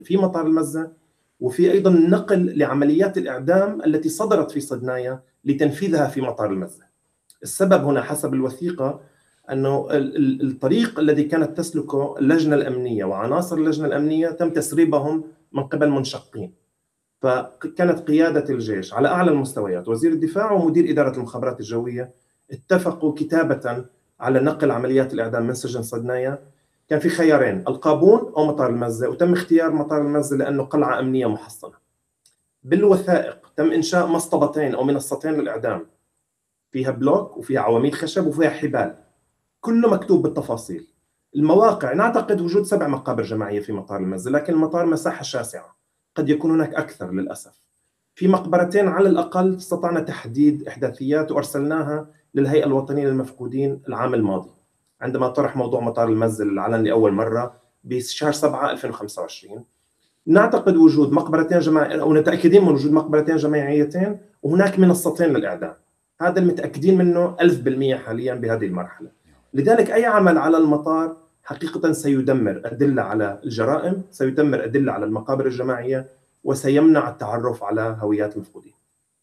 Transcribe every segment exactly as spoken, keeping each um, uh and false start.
في مطار المزة، وفي أيضا نقل لعمليات الإعدام التي صدرت في صدنايا لتنفيذها في مطار المزة. السبب هنا حسب الوثيقة أنه الطريق الذي كانت تسلكه اللجنة الأمنية وعناصر اللجنة الأمنية تم تسريبهم من قبل منشقين. فكانت قيادة الجيش على أعلى المستويات، وزير الدفاع ومدير إدارة المخابرات الجوية، اتفقوا كتابة على نقل عمليات الإعدام من سجن صدنايا. كان في خيارين، القابون أو مطار المزة، وتم اختيار مطار المزة لأنه قلعة أمنية محصنة. بالوثائق تم إنشاء مصطبتين أو منصتين للإعدام، فيها بلوك وفيها عواميد خشب وفيها حبال، كله مكتوب بالتفاصيل. المواقع نعتقد وجود سبع مقابر جماعية في مطار المزة، لكن المطار مساحة شاسعة، قد يكون هناك أكثر للأسف. في مقبرتين على الأقل استطعنا تحديد إحداثيات وأرسلناها للهيئة الوطنية للمفقودين العام الماضي عندما طرح موضوع مطار المزة للعلن لأول مرة بشهر سبعة ألفين وخمسة وعشرين. نعتقد وجود مقبرتين جماعية، أو متأكدين من وجود مقبرتين جماعيتين، وهناك منصتين للإعدام. هذا المتأكدين منه ألف بالمئة حاليا بهذه المرحلة. لذلك أي عمل على المطار حقيقة سيدمر أدلة على الجرائم، سيدمر أدلة على المقابر الجماعية، وسيمنع التعرف على هويات المفقودين.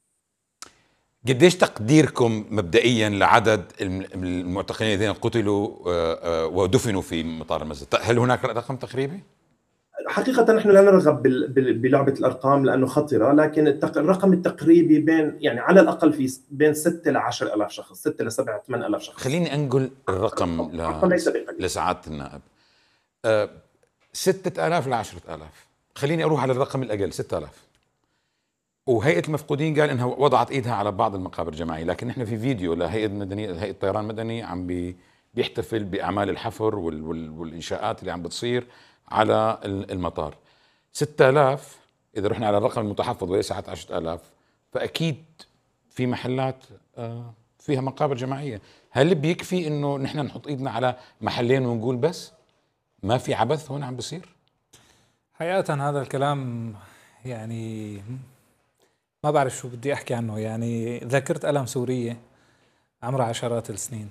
قديش تقديركم مبدئيا لعدد المعتقلين الذين قتلوا ودفنوا في مطار المزة؟ هل هناك رقم تقريبي؟ حقيقة نحن لا نرغب بلعبة الأرقام لأنه خطرة، لكن الرقم التقريبي بين يعني على الأقل في بين ستة إلى عشرة آلاف شخص، ستة إلى سبعة ثمانية آلاف شخص. خليني أنقل الرقم لسعادة النائب. أه ستة آلاف إلى عشرة آلاف. خليني أروح على الرقم الأقل ستة آلاف. وهيئة المفقودين قال إنها وضعت إيدها على بعض المقابر الجماعية، لكن نحن في فيديو لهيئة المدنية، هيئة الطيران المدني عم بي بيحتفل بأعمال الحفر وال وال والإنشاءات اللي عم بتصير على المطار. ستة آلاف إذا رحنا على الرقم المتحفظ وليس عشرة آلاف، فأكيد في محلات فيها مقابر جماعية. هل بيكفي إنه نحن نحط إيدنا على محلين ونقول بس ما في عبث هون عم بصير؟ حقيقة هذا الكلام يعني ما بعرف شو بدي أحكي عنه. يعني ذاكرت ألم سورية عمرها عشرات السنين.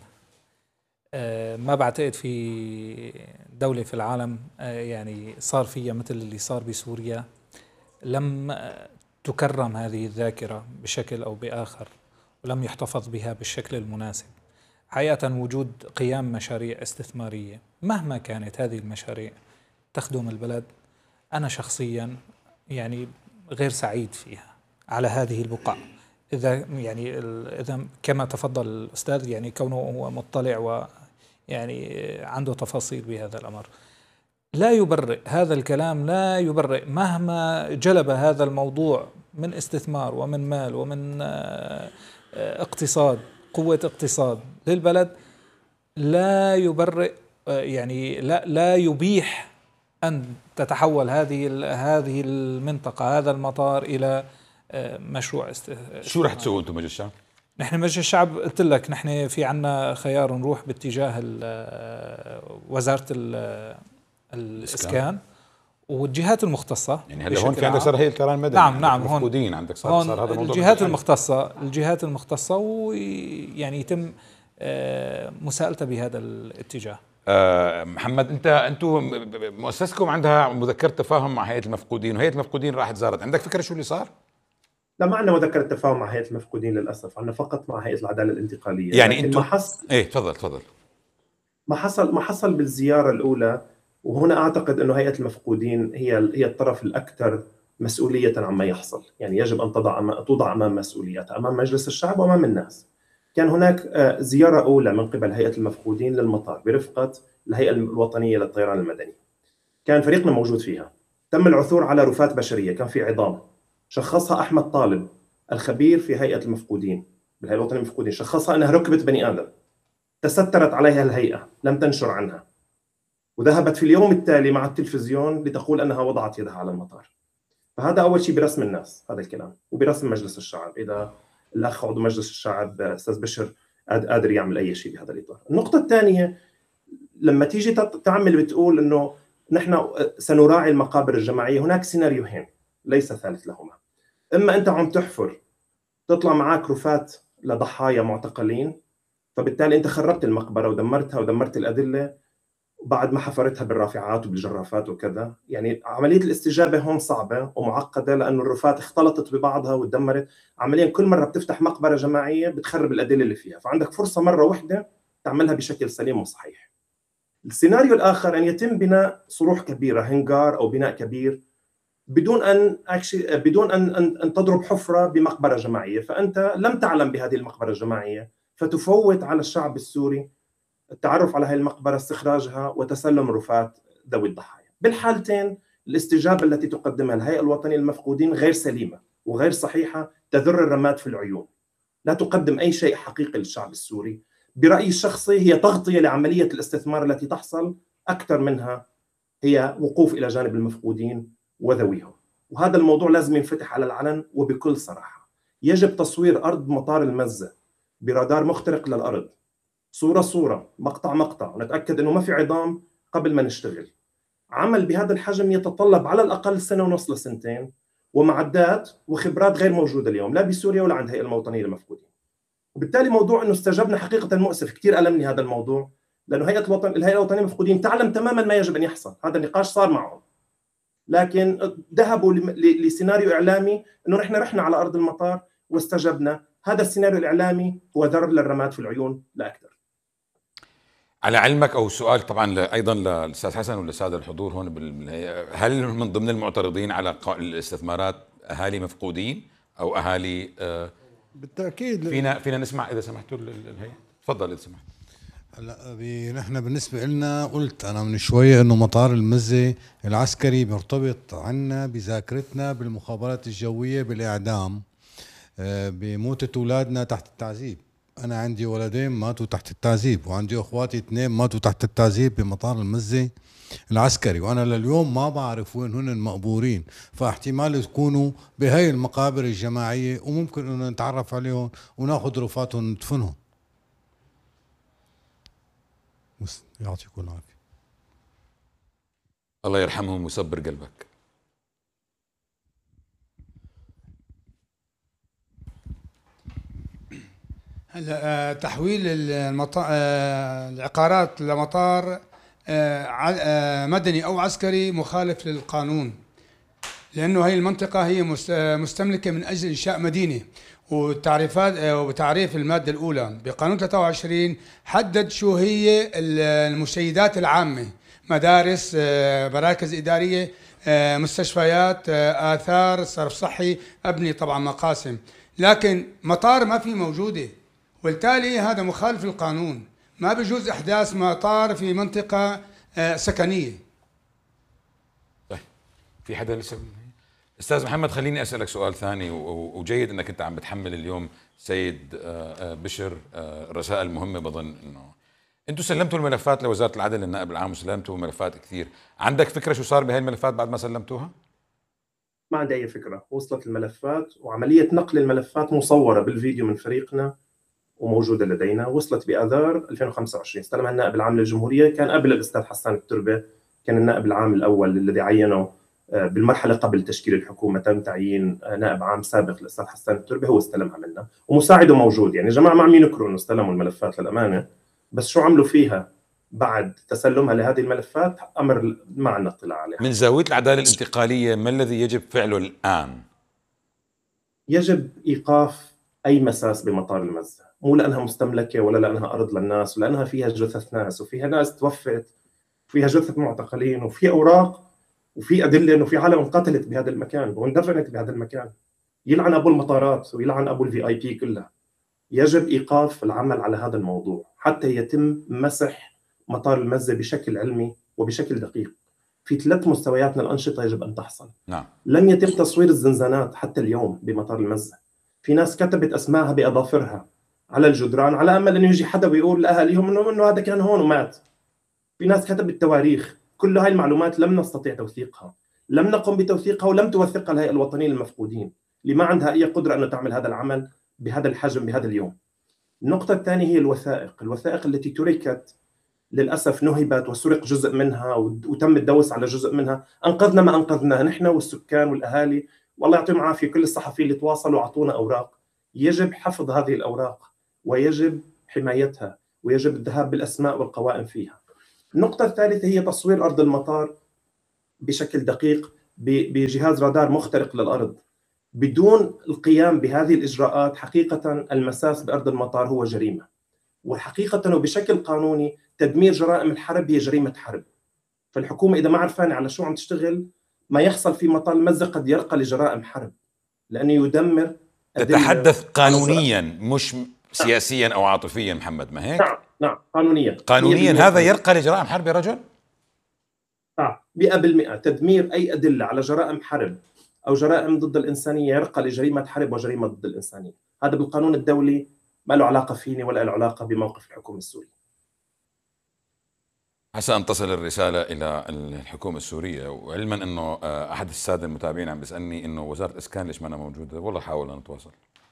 ما بعتقد في دولة في العالم يعني صار فيها مثل اللي صار بسوريا، لم تكرم هذه الذاكرة بشكل أو بآخر، ولم يحتفظ بها بالشكل المناسب. حقيقة وجود قيام مشاريع استثمارية مهما كانت هذه المشاريع تخدم البلد، أنا شخصيا يعني غير سعيد فيها على هذه البقعة. إذا يعني إذا كما تفضل الأستاذ يعني كونه هو مطلع و يعني عنده تفاصيل بهذا الأمر، لا يبرئ هذا الكلام، لا يبرئ مهما جلب هذا الموضوع من استثمار ومن مال ومن اقتصاد، قوة اقتصاد للبلد، لا يبرئ يعني لا لا يبيح أن تتحول هذه هذه المنطقة، هذا المطار إلى مشروع استثمار. شو رح تسووا أنتم مجلس الشعب؟ نحن مجلس الشعب قلت لك نحن في عنا خيار نروح باتجاه وزارة الإسكان والجهات المختصة. يعني هلا هون في عندك صار هي الكيان المدني. نعم نعم هون مفقودين عندك صار, صار هذا الموضوع. الجهات المختصة الجهات المختصة ويعني يتم مساءلته بهذا الاتجاه. أه محمد، انت انتم مؤسستكم عندها مذكرة تفاهم مع هيئة المفقودين، وهيئة المفقودين راحت زارت، عندك فكرة شو اللي صار؟ لا، ما عندنا مذكرة تفاهم مع هيئة المفقودين للأسف، عندنا فقط مع هيئة العدالة الانتقالية. يعني انتم ما حصل ايه تفضل تفضل ما حصل ما حصل بالزيارة الأولى، وهنا أعتقد أنه هيئة المفقودين هي هي الطرف الأكثر مسؤولية عما يحصل، يعني يجب أن تضع توضع أمام مسؤولياتها أمام مجلس الشعب وأمام الناس. كان هناك زيارة أولى من قبل هيئة المفقودين للمطار برفقة الهيئة الوطنية للطيران المدني، كان فريقنا موجود فيها. تم العثور على رفات بشرية، كان في عظام، شخصها أحمد طالب الخبير في هيئة المفقودين بالهيئة الوطنية للمفقودين، شخصها أنها ركبة بني آدم، تسترت عليها الهيئة، لم تنشر عنها، وذهبت في اليوم التالي مع التلفزيون لتقول أنها وضعت يدها على المطار. فهذا أول شيء برسم الناس هذا الكلام، وبرسم مجلس الشعب. إذا الأخ عضو مجلس الشعب أستاذ بشر قادر يعمل أي شيء بهذا الإطار. النقطة الثانية، لما تيجي تعمل بتقول أنه نحن سنراعي المقابر الجماعية، هناك سيناريوهين ليس ثالث لهما. إما أنت عم تحفر تطلع معك رفات لضحايا معتقلين، فبالتالي أنت خربت المقبرة ودمرتها ودمرت الأدلة، بعد ما حفرتها بالرافعات وبالجرافات وكذا. يعني عملية الاستجابة هون صعبة ومعقدة لأنه الرفات اختلطت ببعضها وتدمرت. عمليا كل مرة بتفتح مقبرة جماعية بتخرب الأدلة اللي فيها، فعندك فرصة مرة واحدة تعملها بشكل سليم وصحيح. السيناريو الآخر أن يتم بناء صروح كبيرة، هنجار أو بناء كبير، بدون أن بدون أن أن تضرب حفرة بمقبرة جماعية، فأنت لم تعلم بهذه المقبرة الجماعية، فتفوت على الشعب السوري التعرف على هذه المقبرة، استخراجها وتسلم رفات ذوي الضحايا. بالحالتين الاستجابة التي تقدمها الهيئة الوطنية للمفقودين غير سليمة وغير صحيحة، تذر الرماد في العيون، لا تقدم أي شيء حقيقي للشعب السوري. برأيي الشخصي هي تغطية لعملية الاستثمار التي تحصل أكثر منها هي وقوف إلى جانب المفقودين وذويهم. وهذا الموضوع لازم ينفتح على العلن وبكل صراحة. يجب تصوير أرض مطار المزة برادار مخترق للأرض، صورة صورة، مقطع مقطع، ونتأكد أنه ما في عظام قبل ما نشتغل. عمل بهذا الحجم يتطلب على الأقل سنة ونص لسنتين، ومعدات وخبرات غير موجودة اليوم لا بسوريا ولا عند الهيئة الوطنية للمفقودين. وبالتالي موضوع أنه استجبنا حقيقة مؤسف، كثير ألمني هذا الموضوع، لأنه هيئة الوطن الهيئة الوطنية للمفقودين تعلم تماما ما يجب أن يحصل. هذا النقاش صار معهم، لكن ذهبوا لسيناريو إعلامي أنه نحن رحنا على أرض المطار واستجبنا. هذا السيناريو الإعلامي هو ضرر للرماد في العيون لا أكثر. على علمك، او سؤال طبعا ايضا للاستاذ حسن وللساده الحضور هون، هل من ضمن المعترضين على الاستثمارات اهالي مفقودين او اهالي؟ آه بالتاكيد. فينا فينا نسمع اذا سمحتوا الهيئه؟ تفضل اذا سمحت. هلا نحن بالنسبه لنا، قلت انا من شويه انه مطار المزه العسكري مرتبط عنا بذاكرتنا بالمخابرات الجويه بالاعدام، بموتة اولادنا تحت التعذيب. أنا عندي ولدين ماتوا تحت التعذيب، وعندي أخواتي اثنين ماتوا تحت التعذيب بمطار المزة العسكري، وأنا لليوم ما بعرف وين هن مقبورين. فاحتمال يكونوا بهاي المقابر الجماعية، وممكن أن نتعرف عليهم وناخذ رفاتهم وندفنهم. بس يعطيكم العافية. الله يرحمهم ويصبر قلبك. هلا تحويل العقارات لمطار مدني او عسكري مخالف للقانون، لانه هي المنطقه هي مستملكه من اجل انشاء مدينه، والتعريفات وتعريف الماده الاولى بقانون ثلاثة وعشرين حدد شو هي المشيدات العامه: مدارس، مراكز اداريه، مستشفيات، اثار، صرف صحي، ابني طبعا مقاسم. لكن مطار ما في موجوده، وبالتالي هذا مخالف للقانون. ما بيجوز احداث مطار في منطقه سكنيه. طيب، في حدا لسه؟ استاذ محمد، خليني اسالك سؤال ثاني، وجيد انك انت عم بتحمل اليوم سيد بشر الرسائل المهمه. بظن انه انتم سلمتوا الملفات لوزاره العدل للنائب العام، وسلمتوا ملفات كثير. عندك فكره شو صار بهي الملفات بعد ما سلمتوها؟ ما عندي اي فكره. وصلت الملفات، وعمليه نقل الملفات مصوره بالفيديو من فريقنا وموجوده لدينا. وصلت باذار ألفين وخمسة وعشرين، استلمها النائب العام للجمهوريه، كان قبل الاستاذ حسان التربه، كان النائب العام الاول الذي عينه بالمرحله قبل تشكيل الحكومه، تم تعيين نائب عام سابق للاستاذ حسان التربه، هو استلمها منا، ومساعده موجود. يعني جماعه ما عم ينكروا انه استلموا الملفات للامانه، بس شو عملوا فيها بعد تسلمها لهذه الملفات امر ما عندنا اطلاع عليه. من زاويه العداله الانتقاليه، ما الذي يجب فعله الان؟ يجب ايقاف اي مساس بمطار المزه، مو لانها مستملكه ولا لانها ارض للناس، ولانها فيها جثث ناس، وفيها ناس توفت، وفيها جثث معتقلين، وفي اوراق وفي ادله انه في عالم انقتلت بهذا المكان واندفنت بهذا المكان. يلعن ابو المطارات ويلعن ابو الفي اي بي كلها. يجب ايقاف العمل على هذا الموضوع حتى يتم مسح مطار المزه بشكل علمي وبشكل دقيق. في ثلاث مستويات من الانشطه يجب ان تحصل. نعم. لم يتم تصوير الزنزانات حتى اليوم بمطار المزه. في ناس كتبت اسمائها باظافرها على الجدران على امل انه يجي حدا ويقول لاهاليهم انه انه هذا كان هون ومات. في ناس كتبت تواريخ. كل هاي المعلومات لم نستطيع توثيقها، لم نقم بتوثيقها، ولم توثقها الهيئة الوطنية للمفقودين اللي ما عندها أي قدرة أن تعمل هذا العمل بهذا الحجم بهذا اليوم. النقطة الثانية هي الوثائق، الوثائق التي تركت للأسف نهبت وسرق جزء منها وتم الدوس على جزء منها. أنقذنا ما أنقذناه نحن والسكان والأهالي، والله يعطيهم العافية كل الصحفيين اللي تواصلوا وعطونا أوراق. يجب حفظ هذه الأوراق ويجب حمايتها ويجب الذهاب بالأسماء والقوائم فيها. النقطة الثالثة هي تصوير أرض المطار بشكل دقيق بجهاز رادار مخترق للأرض. بدون القيام بهذه الإجراءات حقيقة المساس بأرض المطار هو جريمة، وحقيقة وبشكل قانوني تدمير جرائم الحرب هي جريمة حرب. فالحكومة إذا ما عرفانة على شو عم تشتغل، ما يحصل في مطار المزة قد يرقى لجرائم حرب، لأنه يدمر. تتحدث قانونيا مش سياسيا أو عاطفيا محمد، ما هيك؟ نعم نعم قانونيا قانونيا هذا يرقى لجرائم حرب يا رجل؟ نعم مئة بالمئة. تدمير أي أدلة على جرائم حرب أو جرائم ضد الإنسانية يرقى لجريمة حرب وجريمة ضد الإنسانية. هذا بالقانون الدولي، ما له علاقة فيني ولا له علاقة بموقف الحكومة السورية. عسى أن تصل الرسالة إلى الحكومة السورية. وعلما أنه أحد السادة المتابعين عم بيسألني أنه وزارة الإسكان ليش ما أنا موجودة، والله حاول أن نتواصل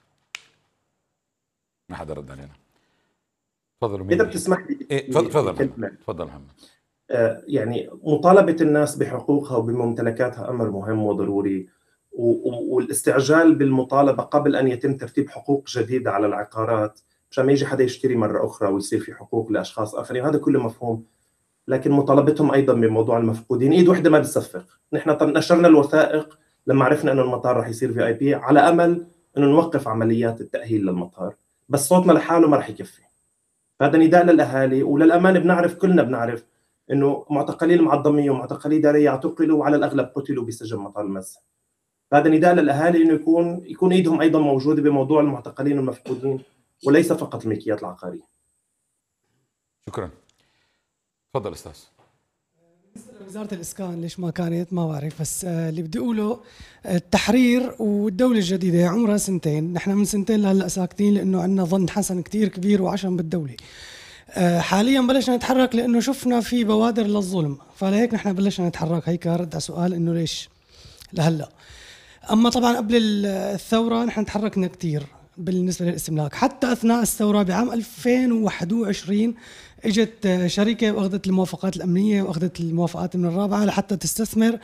ما حدا رد علينا. تفضلوا. إذا بتسمح لي. إيه تفضل تفضل محمد. آه يعني مطالبة الناس بحقوقها وبممتلكاتها أمر مهم وضروري، والاستعجال بالمطالبة قبل أن يتم ترتيب حقوق جديدة على العقارات مشان ما يجي حدا يشتري مرة أخرى ويصير في حقوق لأشخاص آخرين، هذا كله مفهوم. لكن مطالبتهم أيضا بموضوع المفقودين إيد واحدة ما بتصفق. نحن نشرنا الوثائق لما عرفنا أنه المطار رح يصير في آي بي على أمل أنه نوقف عمليات التأهيل للمطار، بس صوتنا لحاله ما رح يكفي. هذا نداء للأهالي، وللأمان بنعرف كلنا بنعرف أنه معتقلي المعظمية ومعتقلي دارية اعتقلوا وعلى الأغلب قتلوا بسجن مطار المزة. هذا نداء للأهالي أنه يكون يكون إيدهم أيضا موجودة بموضوع المعتقلين والمفقودين وليس فقط الملكيات العقارية. شكرا. تفضل أستاذ. وزارة الإسكان ليش ما كانت ما بعرف، بس اللي بدي أقوله التحرير والدولة الجديدة عمرها سنتين، نحن من سنتين لهلا ساكتين لأنه عندنا ظن حسن كتير كبير وعشم بالدولة. حاليا بلشنا نتحرك لأنه شفنا في بوادر للظلم، فلهيك نحن بلشنا نتحرك. هيك رد على سؤال إنه ليش لهلا. أما طبعا قبل الثورة نحن تحركنا كتير بالنسبة للاستملاك، حتى أثناء الثورة بعام ألفين وواحد وعشرين اجت شركة واخذت الموافقات الأمنية واخذت الموافقات من الرابعة لحتى تستثمر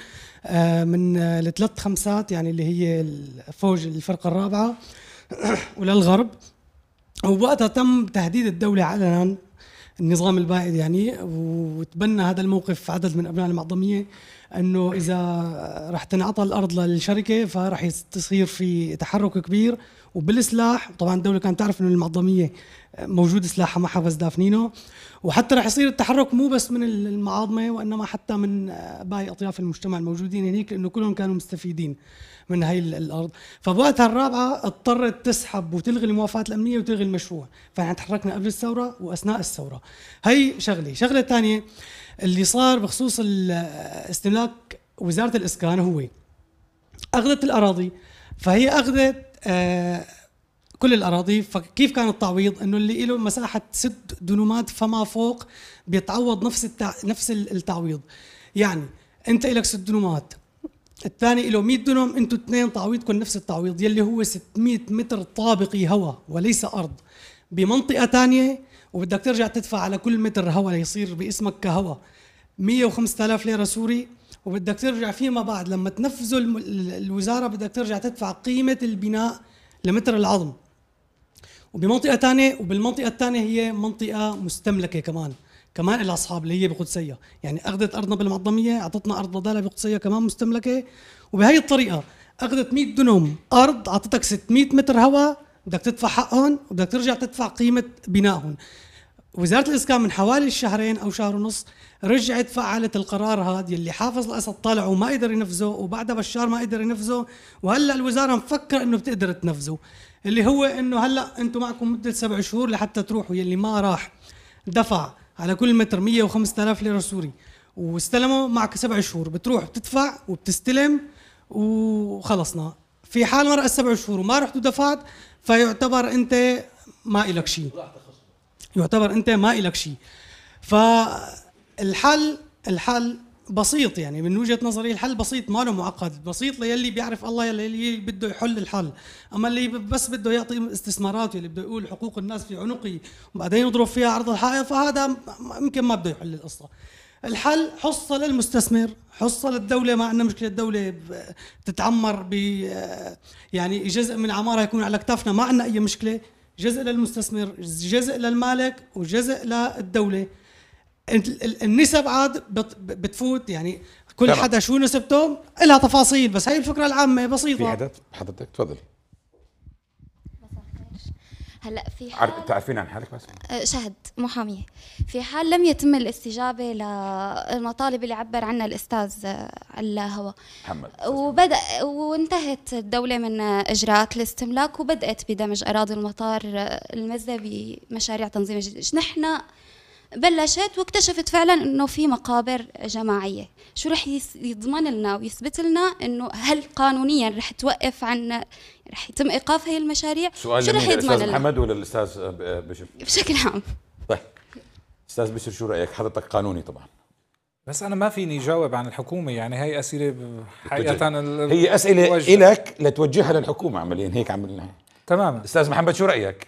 من الثلاث خمسات، يعني اللي هي الفوج الفرقة الرابعة وللغرب. ووقتها تم تهديد الدولة علنا النظام البائد يعني، وتبنى هذا الموقف عدد من أبناء المعظمية أنه إذا رح تنعطى الأرض للشركة فرح تصير في تحرك كبير وبالسلاح. طبعا الدولة كانت تعرف أنه المعظمية موجود سلاحها معها بس دافنينه، وحتى رح يصير التحرك مو بس من المعاظمة وإنما حتى من باقي أطياف المجتمع الموجودين هناك، لأنه كلهم كانوا مستفيدين من هاي الأرض. فبوقتها الرابعة اضطرت تسحب وتلغي الموافقات الأمنية وتلغي المشروع. فنحن تحركنا قبل الثورة وأثناء الثورة. هي شغلة. شغلة الثانية اللي صار بخصوص استملاك وزارة الإسكان، هو أخذت الأراضي، فهي أخذت آه كل الأراضي. فكيف كان التعويض؟ إنه اللي له مساحة ست دنومات فما فوق بيتعوض نفس التع... نفس التعويض. يعني أنت إلك ست دنومات، الثاني له مئة دنم، أنتوا اثنين تعويضكم نفس التعويض يلي هو ستمئة متر طابقي هواء وليس أرض بمنطقة ثانية، وبدك ترجع تدفع على كل متر هواء ليصير باسمك كهواء مئة وخمسة آلاف ليرة سوري، وبدك ترجع فيما بعد لما تنفذوا الوزارة بدك ترجع تدفع قيمة البناء لمتر العظم. وبمنطقة ثانية، وبالمنطقة الثانية هي منطقة مستملكة كمان كمان الأصحاب اللي هي بقدسية، يعني أخذت أرضنا بالمعظمية أعطتنا أرض بدالها بقدسية كمان مستملكة. وبهي الطريقة أخذت مئة دنم أرض أعطتك ستمئة متر هواء بدك تدفع حقهم وبدك ترجع تدفع قيمة بنائهم. وزارة الإسكان من حوالي شهرين أو شهر ونص رجعت فعلت القرار هذا اللي حافظ الأسد طالع وما قدر ينفذه، وبعدها بشار ما قدر ينفذه، وهلأ الوزارة مفكرة إنه بتقدر تنفذه، اللي هو إنه هلأ أنتم معكم مدة سبع شهور لحتى تروحوا. يلي ما راح دفع على كل متر مئة وخمسة آلاف ليرة سوري واستلموا معك سبع شهور، بتروح بتدفع وبتستلم وخلصنا. في حال مرق السبع شهور وما رحت ودفعت فيعتبر أنت ما إلك شيء، يعتبر أنت ما إلك شيء. فالحل الحل بسيط، يعني من وجهة نظري الحل بسيط، ما له معقد، بسيط للي بيعرف الله، يلي بده يحل الحل. أما اللي بس بده يعطي استثمارات، اللي بده يقول حقوق الناس في عنقي وبعدين يضرب فيها عرض الحائط، فهذا يمكن ما بده يحل القصة. الحل حصة للمستثمر، حصة للدولة، ما عندنا مشكلة الدولة تتعمر ب يعني جزء من عمارها يكون على كتافنا، ما عندنا أي مشكلة. جزء للمستثمر، جزء للمالك، وجزء للدولة. النسب عاد بتفوت يعني كل طبعا. حدا شو نسبته لها تفاصيل، بس هاي الفكرة العامة بسيطة. في حدا حضرتك تفضل. هلا في حال تعرفين عن حالك بس؟ شهد محامية. في حال لم يتم الاستجابة للمطالب اللي عبر عنها الأستاذ على الهواء محمد، وبدأ وانتهت الدولة من إجراءات الاستملاك وبدأت بدمج أراضي المطار المزة بمشاريع تنظيم جديد، نحن بلشت واكتشفت فعلا انه في مقابر جماعيه، شو رح يضمن لنا ويثبت لنا انه هل قانونيا رح توقف عن رح يتم ايقاف هي المشاريع؟ سؤال شو رح يضمن للاستاذ لنا؟ محمد ولا الاستاذ بشر؟ بشكل عام. طيب استاذ بشر شو رايك؟ حضرتك قانوني طبعا. بس انا ما فيني جاوب عن الحكومه، يعني هي اسئله حقيقه هي اسئله الك لتوجهها للحكومه عمليا، هيك عم تماما. استاذ محمد شو رايك؟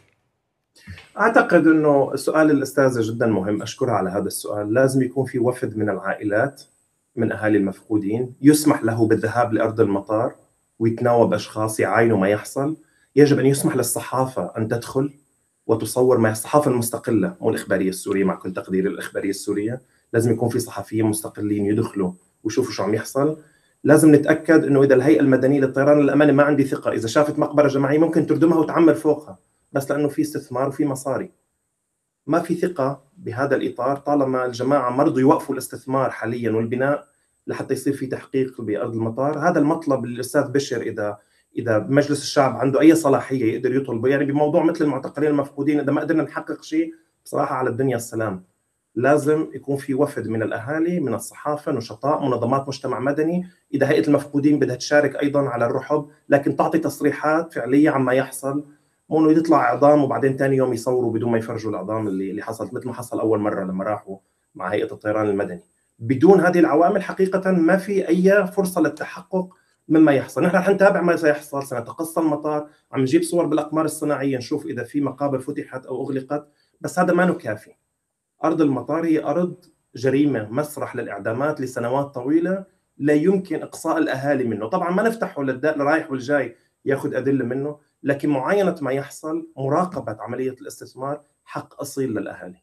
أعتقد أنه سؤال الأستاذة جدا مهم، أشكرها على هذا السؤال. لازم يكون في وفد من العائلات من أهالي المفقودين يسمح له بالذهاب لأرض المطار ويتناوب أشخاص يعاينوا ما يحصل. يجب أن يسمح للصحافة أن تدخل وتصور ما الصحافة المستقلة، مو الإخبارية السورية، مع كل تقدير الإخبارية السورية. لازم يكون في صحفيين مستقلين يدخلوا ويشوفوا شو عم يحصل. لازم نتأكد أنه إذا الهيئة المدنية للطيران للأمانة ما عندي ثقة، إذا شافت مقبرة جماعية ممكن تردمها وتعمر فوقها، بس لأنه في استثمار وفي مصاري. ما في ثقة بهذا الإطار طالما الجماعة مرضوا يوقفوا الاستثمار حاليا والبناء لحتى يصير في تحقيق بأرض المطار. هذا المطلب اللي الأستاذ بشر إذا إذا مجلس الشعب عنده أي صلاحية يقدر يطلبه، يعني بموضوع مثل المعتقلين المفقودين إذا ما قدرنا نحقق شيء بصراحة على الدنيا السلام. لازم يكون في وفد من الأهالي، من الصحافة، نشطاء، منظمات مجتمع مدني. إذا هيئة المفقودين بدها تشارك أيضا على الرحب، لكن تعطي تصريحات فعلية عما يحصل، مو انه يطلع اعضام وبعدين ثاني يوم يصوروا بدون ما يفرجوا الاعضام اللي اللي حصلت، مثل ما حصل اول مره لما راحوا مع هيئه الطيران المدني. بدون هذه العوامل حقيقه ما في اي فرصه للتحقق مما يحصل. نحن رح نتابع ما سيحصل، سنتقصى المطار، عم نجيب صور بالاقمار الصناعيه نشوف اذا في مقابر فتحت او اغلقت، بس هذا ما كافي. ارض المطار هي ارض جريمه، مسرح للاعدامات لسنوات طويله، لا يمكن اقصاء الاهالي منه. طبعا ما نفتحه للرايح والجاي ياخذ ادله منه، لكن معاينة ما يحصل، مراقبة عملية الاستثمار حق أصيل للأهالي.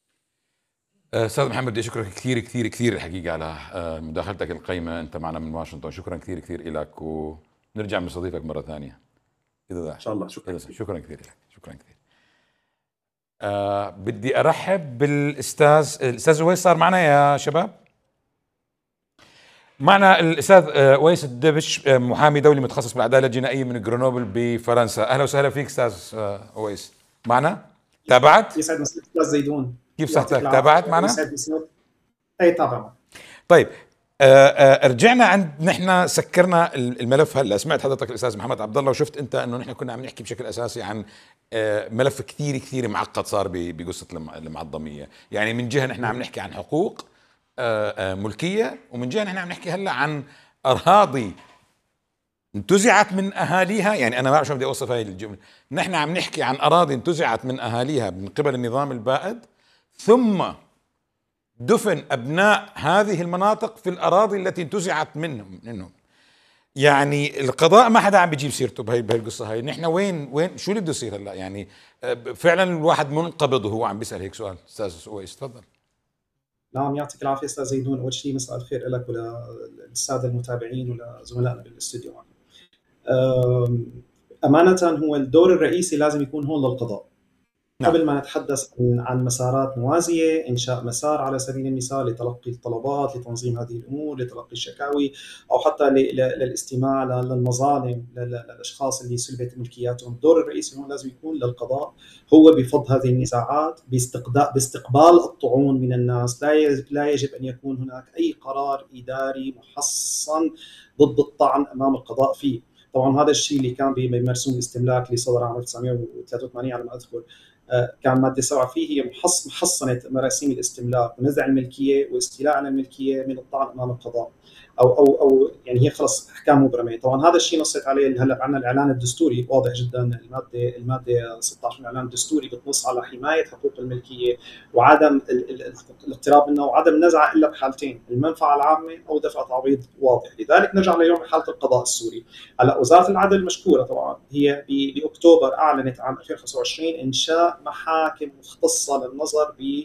أستاذ محمد بدي أشكرك كثير كثير كثير الحقيقة على مداخلتك القيمة، أنت معنا من واشنطن، شكرا كثير كثير لك، ونرجع بنستضيفك مرة ثانية إذا ده. إن شاء الله. شكرا كثير. شكرا كثير لك، شكرا كثير. أه بدي أرحب بالأستاذ الأستاذ ويس، صار معنا يا شباب؟ معنا الأستاذ ويس الدبش، محامي دولي متخصص بالعدالة الجنائية من جرينوبل بفرنسا. أهلا وسهلا فيك أستاذ ويس. معنا؟ تابعت؟ يسعد مساك أستاذ زيدون. كيف صحتك؟ تابعت معنا؟ أي طبعا. طيب آه آه رجعنا عند نحن سكرنا الملف. هلا سمعت حضرتك الأستاذ محمد عبد الله وشفت أنت إنه نحن كنا عم نحكي بشكل أساسي عن آه ملف كثير كثير معقد صار بقصة المعظمية. يعني من جهة نحن عم نحكي عن حقوق آه آه ملكية، ومن جهة نحن عم نحكي هلا عن أراضي انتزعت من أهاليها. يعني أنا ما بعرف شو بدي أوصف هاي الجملة. نحن عم نحكي عن أراضي انتزعت من أهاليها من قبل النظام البائد، ثم دفن أبناء هذه المناطق في الأراضي التي انتزعت منهم منهم. يعني القضاء ما حدا عم بيجيب سيرته بهي بهي القصة هاي. نحن وين وين شو اللي بده يصير هلا؟ يعني فعلا الواحد منقبض وهو عم بيسأل هيك سؤال. أستاذ ويس تفضل. نعم يعطيك العافية أستاذ زيدون. أول شيء مساء الخير لك وللسادة المتابعين ولزملائنا بالاستوديو. أمانة هو الدور الرئيسي لازم يكون هون للقضاء. نعم. قبل ما نتحدث عن مسارات موازية، إنشاء مسار على سبيل المثال لتلقي الطلبات، لتنظيم هذه الأمور، لتلقي الشكاوي، أو حتى للاستماع للمظالم للأشخاص اللي سلبت ملكياتهم. الدور الرئيسي هون لازم يكون للقضاء، هو بفض هذه النزاعات، باستقبال الطعون من الناس. لا يجب أن يكون هناك أي قرار إداري محصن ضد الطعن أمام القضاء فيه. طبعا هذا الشيء اللي كان بمرسوم الاستملاك اللي صدر عام ألف وتسعمئة وثلاثة وثمانين على ما أذكر، كان مادة سبعة فيه هي محصنة مراسيم الاستملاك ونزع الملكية واستيلاء عن الملكية من الطعن أمام القضاء، أو أو أو يعني هي خلص أحكام مبرمة. طبعا هذا الشيء نصت عليه هلا عندنا الإعلان الدستوري واضح جدا. المادة المادة ستة عشر من الإعلان الدستوري بتنص على حماية حقوق الملكية وعدم الاقتراب منها وعدم نزعها إلا بحالتين: المنفعة العامة أو دفع تعويض واضح. لذلك نرجع ليوم حالة القضاء السوري. هلا وزارة العدل المشكورة طبعا هي بأكتوبر أعلنت عام ألفين وخمسة وعشرين إنشاء محاكم مختصة للنظر ب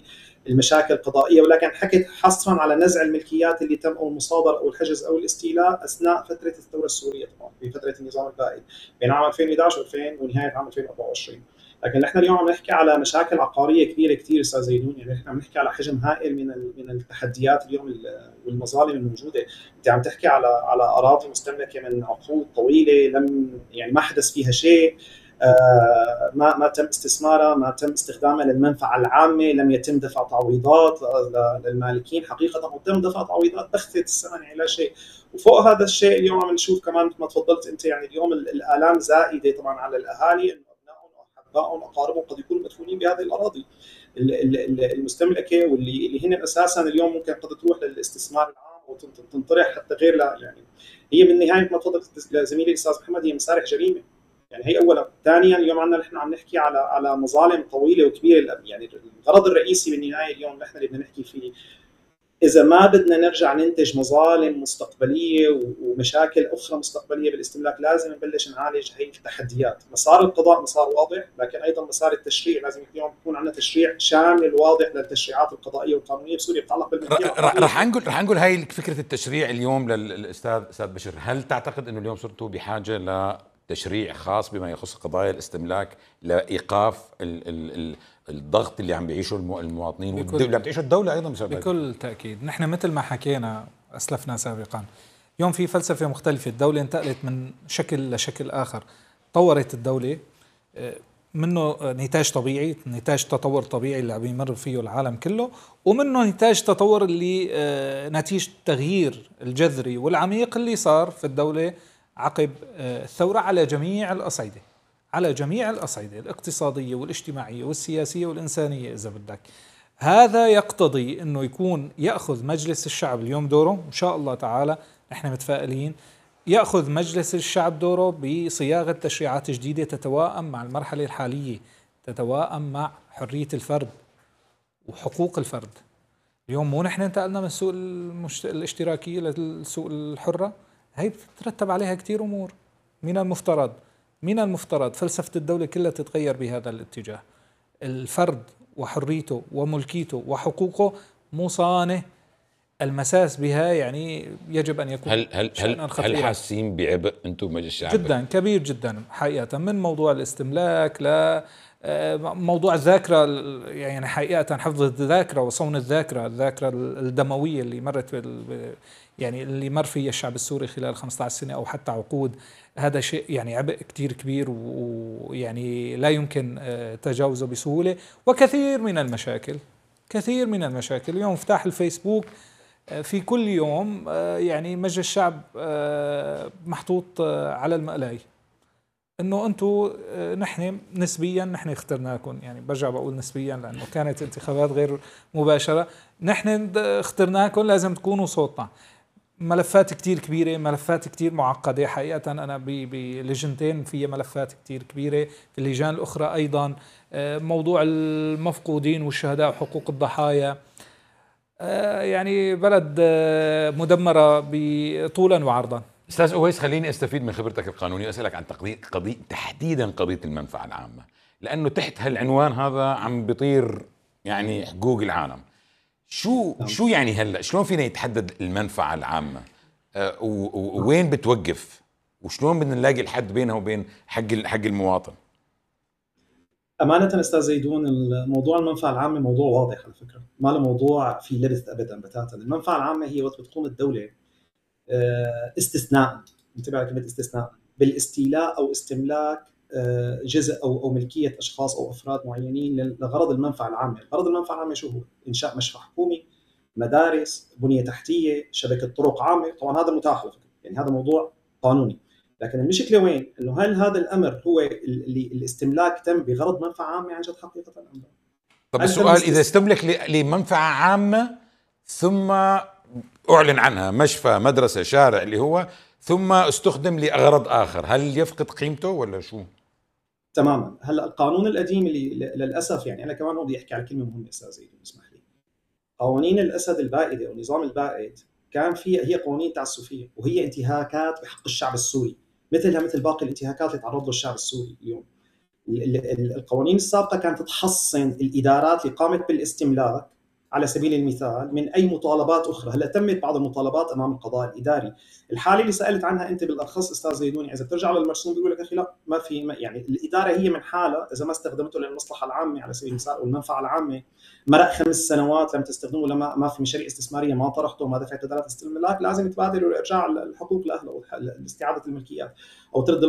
المشاكل القضائيه، ولكن حكيت حصرا على نزع الملكيات اللي تم او المصادره او الحجز او الاستيلاء اثناء فتره الثوره السوريه، طبعا في فتره النظام البائد بين عام ألفين وإحدى عشر و2000 ونهايه عام ألفين وأربعة وعشرين. لكن نحن اليوم عم نحكي على مشاكل عقاريه كبيره كثير استاذ زيدون، يعني نحن عم نحكي على حجم هائل من من التحديات اليوم والمظالم الموجوده. انت عم تحكي على على اراضي مستملكه من عقود طويله لم يعني ما حدث فيها شيء، آه ما ما تم استثمارها، ما تم استخدامها للمنفعه العامه، لم يتم دفع تعويضات للمالكين حقيقه، وتم دفع تعويضات بخست الثمن الى شيء. وفوق هذا الشيء اليوم عم نشوف كمان مثل ما تفضلت انت، يعني اليوم الالام زائده طبعا على الاهالي، أبنائهم أقاربهم قد يكونوا مدفونين بهذه الأراضي المستملكة، واللي اللي هن أساساً اليوم ممكن قد تروح للاستثمار العام وتنطرح حتى غير لا، يعني هي بالنهاية ما تفضل زميلي الأستاذ محمد هي مسارح جريمة. يعني هي أولاً، ثانياً اليوم عندنا نحن عم نحكي على على مظالم طويلة وكبيرة. يعني الغرض الرئيسي بالنهاية اليوم نحن اللي بدنا نحكي فيه، إذا ما بدنا نرجع ننتج مظالم مستقبلية ومشاكل أخرى مستقبلية بالاستملاك، لازم نبلش نعالج هي التحديات. مسار القضاء مسار واضح، لكن أيضا مسار التشريع لازم اليوم يكون عندنا تشريع شامل واضح للتشريعات القضائية والقانونية بسوريا بتتعلق بالملكية. رح نقول رح نقول هاي فكرة التشريع اليوم للأستاذ أستاذ بشر. هل تعتقد إنه اليوم صرتوا بحاجة لتشريع خاص بما يخص قضايا الاستملاك لإيقاف ال ال ال الضغط اللي عم بيعيشه المواطنين واللي عم تعيشه الدولة أيضا؟ بسبب بكل تأكيد. نحن مثل ما حكينا أسلفنا سابقا، اليوم في فلسفة مختلفة. الدولة انتقلت من شكل لشكل آخر، طورت الدولة منه نتاج طبيعي، نتاج تطور طبيعي اللي عم يمر فيه العالم كله، ومنه نتاج تطور اللي نتيجة التغيير الجذري والعميق اللي صار في الدولة عقب الثورة على جميع الأصعدة، على جميع الأصعدة الاقتصادية والاجتماعية والسياسية والإنسانية إذا بدك. هذا يقتضي أنه يكون يأخذ مجلس الشعب اليوم دوره، إن شاء الله تعالى نحن متفائلين يأخذ مجلس الشعب دوره بصياغة تشريعات جديدة تتوائم مع المرحلة الحالية، تتوائم مع حرية الفرد وحقوق الفرد. اليوم مو نحن انتقلنا من السوق المشت... الاشتراكية للسوق الحرة، هي بتترتب عليها كتير أمور. من المفترض من المفترض فلسفة الدولة كلها تتغير بهذا الاتجاه. الفرد وحريته وملكيته وحقوقه مو صانع المساس بها، يعني يجب أن يكون هل هل هل, هل حاسين بعبء أنتم مجلس الشعب؟ جدا كبير جدا حقيقة، من موضوع الاستملاك ل موضوع الذاكرة، يعني حقيقة حفظ الذاكرة وصون الذاكرة، الذاكرة الدموية اللي مرت يعني اللي مر فيها الشعب السوري خلال خمسة عشر سنة أو حتى عقود. هذا شيء يعني عبء كتير كبير ويعني لا يمكن تجاوزه بسهولة. وكثير من المشاكل كثير من المشاكل اليوم افتح الفيسبوك في كل يوم يعني مجلس الشعب محطوط على المقلاي انه انتم نحن نسبيا نحن اخترناكم، يعني برجع بقول نسبيا لانه كانت انتخابات غير مباشرة، نحن اخترناكم لازم تكونوا صوتنا. ملفات كتير كبيرة، ملفات كتير معقدة حقيقة. أنا بلجنتين في ملفات كتير كبيرة، في اللجان الأخرى أيضا موضوع المفقودين والشهداء وحقوق الضحايا. يعني بلد مدمرة طولا وعرضا. أستاذ أويس، خليني أستفيد من خبرتك القانونية وأسألك عن قضية قضية تحديدا قضية المنفعة العامة، لأنه تحت هالعنوان هذا عم بيطير يعني حقوق العالم. شو نعم. شو يعني هلا شلون فينا يتحدد المنفعة العامة؟ أه ووين بتوقف؟ وشلون بدنا نلاقي الحد بينها وبين حق حق المواطن؟ أمانة أستاذ زيدون، الموضوع المنفعة العامة موضوع واضح على فكرة، ما له موضوع في لبث أبدا بتاتا. المنفعة العامة هي وقت بتقوم الدولة استثناء، انتبه على كلمة استثناء، بالاستيلاء أو استملاك جزء أو أو ملكية أشخاص أو أفراد معينين لغرض المنفعة العامة. غرض المنفعة العامة شو هو؟ إنشاء مشفى حكومي، مدارس، بنية تحتية، شبكة طرق عامة. طبعا هذا متاح، يعني هذا موضوع قانوني. لكن المشكلة وين؟ إنه هل هذا الأمر هو اللي الاستملاك تم بغرض منفعة عامة عن جد حقيقة أم لا؟ طب السؤال، إذا استملك لمنفعة عامة ثم أعلن عنها مشفى، مدرسة، شارع اللي هو، ثم استخدم لأغراض آخر، هل يفقد قيمته ولا شو؟ تماما. هلا القانون القديم اللي للأسف، يعني أنا كمان بدي أحكي على كلمة مهمة أستاذ زيد اسمح لي. قوانين الأسد البائدة أو النظام البائد كان فيها هي قوانين تعسفية، وهي انتهاكات بحق الشعب السوري، مثلها مثل باقي الانتهاكات اللي تعرض له الشعب السوري اليوم. القوانين السابقة كانت تحصن الإدارات اللي قامت بالاستملاك على سبيل المثال من اي مطالبات اخرى. هلا تمت بعض المطالبات امام القضاء الاداري. الحاله اللي سالت عنها انت بالارخص استاذ زيدوني، اذا بترجع للمرسوم بيقول لك اخي لا ما في ما يعني الاداره هي من حالها اذا ما استخدمته للمصلحه العامه على سبيل المثال او المنفعه العامه، مرق خمس سنوات لم تستخدمه، لما ما في مشاريع استثماريه ما طرحته ما دفعت بدلات استملاك، لازم تبادر وارجاع الحقوق لاهله او استعاده الملكيات او ترد